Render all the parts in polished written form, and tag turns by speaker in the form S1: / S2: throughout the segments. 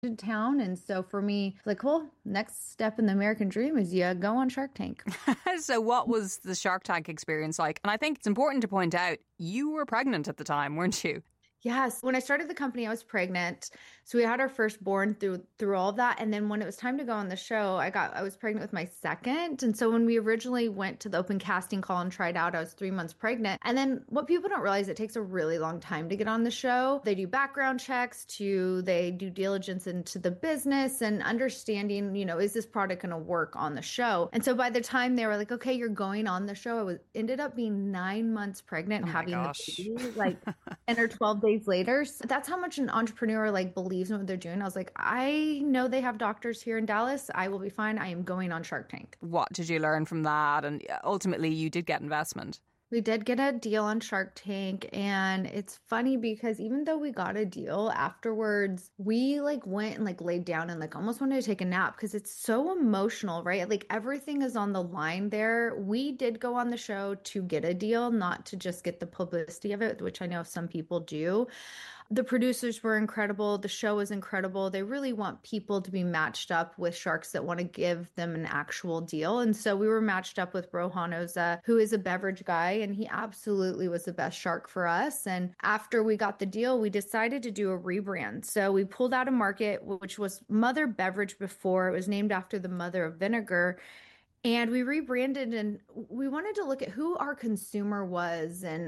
S1: in town. And so for me, like, well, next step in the American dream is you go on Shark Tank.
S2: So, what was the Shark Tank experience like? And I think it's important to point out you were pregnant at the time, weren't you?
S1: Yes, when I started the company, I was pregnant. So we had our firstborn through all of that. And then when it was time to go on the show, I was pregnant with my second. And so when we originally went to the open casting call and tried out, I was 3 months pregnant. And then what people don't realize, it takes a really long time to get on the show. They do background checks they do diligence into the business and understanding, is this product going to work on the show? And so by the time they were like, okay, you're going on the show, ended up being 9 months pregnant
S2: Oh
S1: and
S2: my
S1: having the
S2: gosh.
S1: baby, like 10 or 12 days later. So that's how much an entrepreneur like believes in what they're doing. I was like, I know they have doctors here in Dallas. I will be fine. I am going on Shark Tank.
S2: What did you learn from that? And ultimately, you did get investment.
S1: We did get a deal on Shark Tank, and it's funny because even though we got a deal afterwards, we like went and like laid down and like almost wanted to take a nap because it's so emotional, right? Like everything is on the line there. We did go on the show to get a deal, not to just get the publicity of it, which I know some people do. The producers were incredible. The show was incredible. They really want people to be matched up with sharks that want to give them an actual deal. And so we were matched up with Rohan Oza, who is a beverage guy, and he absolutely was the best shark for us. And after we got the deal, we decided to do a rebrand. So we pulled out a market, which was Mother Beverage before. It was named after the mother of vinegar. And we rebranded and we wanted to look at who our consumer was and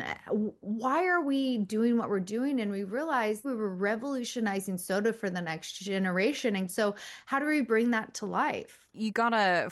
S1: why are we doing what we're doing? And we realized we were revolutionizing soda for the next generation. And so how do we bring that to life?
S2: You got a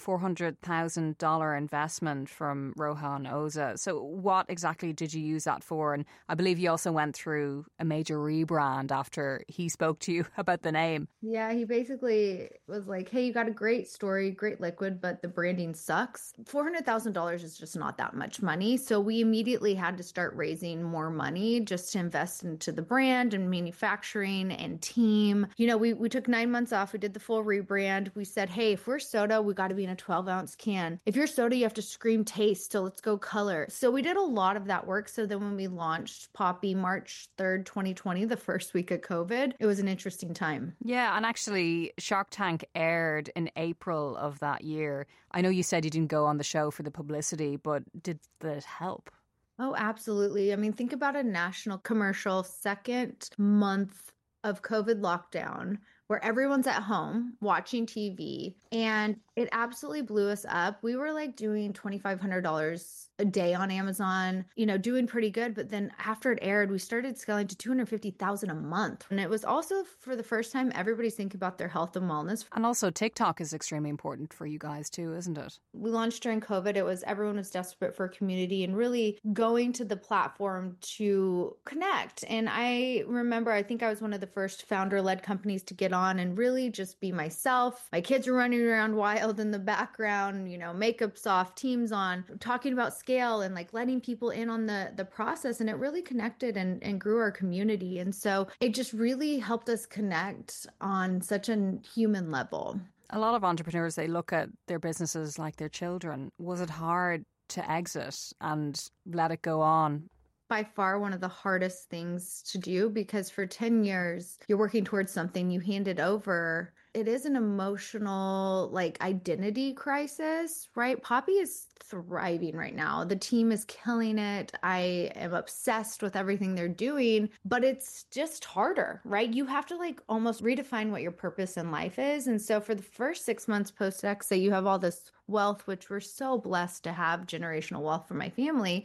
S2: $400,000 investment from Rohan Oza. So, what exactly did you use that for? And I believe you also went through a major rebrand after he spoke to you about the name.
S1: Yeah, he basically was like, hey, you got a great story, great liquid, but the branding sucks. $400,000 is just not that much money. So we immediately had to start raising more money just to invest into the brand and manufacturing and team. We took 9 months off. We did the full rebrand. We said, hey, if we're soda, we got to be in a 12-ounce can. If you're soda, you have to scream taste. So let's go color. So we did a lot of that work. So then when we launched Poppy March 3rd, 2020, the first week of COVID, it was an interesting time.
S2: Yeah, and actually, Shark Tank aired in April of that year. I know you said you didn't go on the show for the publicity, but did that help?
S1: Oh, absolutely. I mean, think about a national commercial, second month of COVID lockdown where everyone's at home watching TV, and it absolutely blew us up. We were like doing $2,500 a day on Amazon, doing pretty good. But then after it aired, we started scaling to 250,000 a month. And it was also for the first time, everybody's thinking about their health and wellness.
S2: And also TikTok is extremely important for you guys too, isn't it?
S1: We launched during COVID. Everyone was desperate for a community and really going to the platform to connect. And I remember, I think I was one of the first founder-led companies to get on and really just be myself. My kids were running around wild in the background, makeup's off, teams on, talking about scale and like letting people in on the process. And it really connected and grew our community. And so it just really helped us connect on such a human level.
S2: A lot of entrepreneurs, they look at their businesses like their children. Was it hard to exit and let it go on?
S1: By far one of the hardest things to do because for 10 years, you're working towards something, you hand it over. It is an emotional, like, identity crisis, right? Poppy is thriving right now. The team is killing it. I am obsessed with everything they're doing, but it's just harder, right? You have to like almost redefine what your purpose in life is. And so for the first 6 months post exit, you have all this wealth, which we're so blessed to have generational wealth for my family,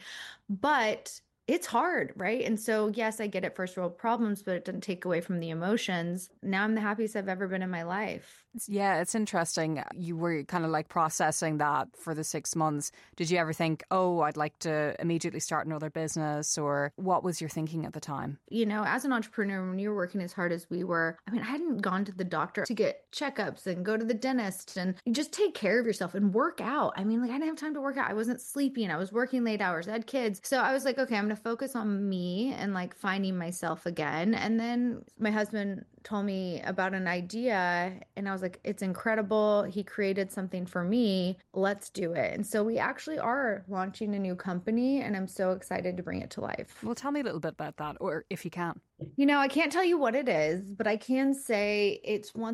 S1: but it's hard, right? And so, yes, I get it, first world problems, but it doesn't take away from the emotions. Now I'm the happiest I've ever been in my life.
S2: Yeah, it's interesting. You were kind of like processing that for the 6 months. Did you ever think, oh, I'd like to immediately start another business? Or what was your thinking at the time?
S1: As an entrepreneur, when you're working as hard as we were, I hadn't gone to the doctor to get checkups and go to the dentist and just take care of yourself and work out. I didn't have time to work out. I wasn't sleeping. I was working late hours. I had kids. So I was like, okay, I'm going to focus on me and like finding myself again. And then my husband told me about an idea and I was like, it's incredible. He created something for me. Let's do it. And so we actually are launching a new company and I'm so excited to bring it to life.
S2: Well, tell me a little bit about that, or if you can.
S1: I can't tell you what it is, but I can say it's one